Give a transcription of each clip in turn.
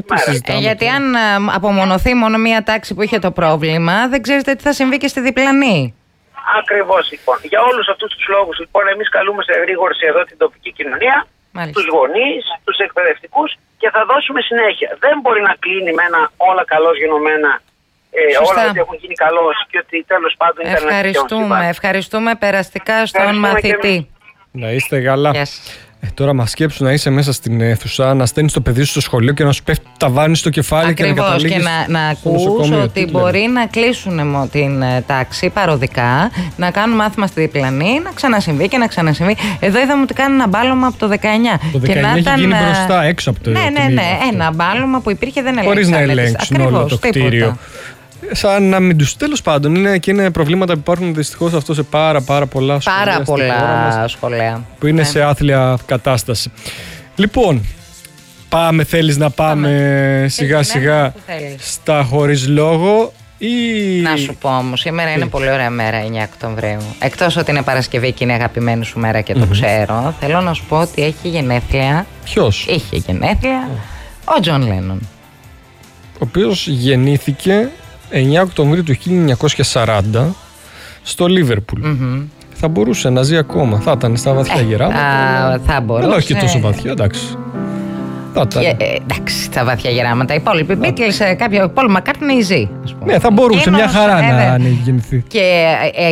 Γιατί αν απομονωθεί μόνο μία τάξη που είχε το πρόβλημα, δεν ξέρετε τι θα συμβεί και στη διπλανή. Ακριβώς λοιπόν. Για όλους αυτούς τους λόγους λοιπόν εμείς καλούμε σε εγρήγορση εδώ την τοπική κοινωνία, τους γονείς, τους εκπαιδευτικούς και θα δώσουμε συνέχεια. Δεν μπορεί να κλείνει με ένα όλα καλώς γενομένα, όλα ότι έχουν γίνει καλώς και ότι τέλος πάντων ήταν Ευχαριστούμε περαστικά στον μαθητή. Να είστε καλά. Τώρα μα σκέψου να είσαι μέσα στην αίθουσα, να στέλνεις το παιδί σου στο σχολείο και να σου πέφτει ταβάνι στο κεφάλι. Ακριβώς, και να ακούς ότι μπορεί να κλείσουν την τάξη παροδικά, να κάνουν μάθημα στη διπλανή, να ξανασυμβεί και να ξανασυμβεί. Εδώ είδαμε ότι κάνει ένα μπάλωμα από το 19. Το 19 έχει γίνει μπροστά, έξω από το Ναι, ένα μπάλωμα που υπήρχε δεν ελέγχει. Χωρίς να ελέγξουν όλο το κτίριο. Σαν να μην τους. Τέλος πάντων, είναι προβλήματα που υπάρχουν δυστυχώς αυτό σε πάρα πολλά σχολεία. Πάρα πολλά σχολεία. Που είναι σε άθλια κατάσταση. Λοιπόν, θέλεις να πάμε σιγά σιγά στα χωρίς λόγο ή... Να σου πω όμως, σήμερα είναι πολύ ωραία μέρα, 9 Οκτωβρίου. Εκτός ότι είναι Παρασκευή και είναι αγαπημένη σου μέρα και το ξέρω, θέλω να σου πω ότι έχει γενέθλια. Ποιος? Είχε γενέθλια ο Τζον Λένον. Ο οποίος γεννήθηκε 9 Οκτωβρίου του 1940 στο Λίβερπουλ. Θα μπορούσε να ζει ακόμα. Θα ήταν στα βαθιά γεράματα. Θα μπορούσε. Αλλά όχι και τόσο βαθιά, εντάξει. Εντάξει, στα βαθιά γεράματα. Οι υπόλοιποι Beatles, κάποιο Paul McCartney ζει. Ναι, θα μπορούσε μια χαρά να έχει γεννηθεί. Και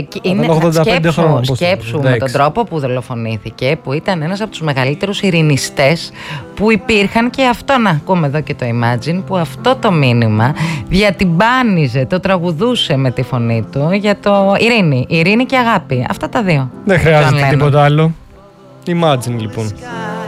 σκέψου με τον τρόπο που δολοφονήθηκε, που ήταν ένας από τους μεγαλύτερους ειρηνιστές που υπήρχαν, και αυτό να ακούμε εδώ και το Imagine, που αυτό το μήνυμα διατυμπάνιζε, το τραγουδούσε με τη φωνή του για το ειρήνη και αγάπη. Αυτά τα δύο. Δεν χρειάζεται τίποτα άλλο. Imagine λοιπόν.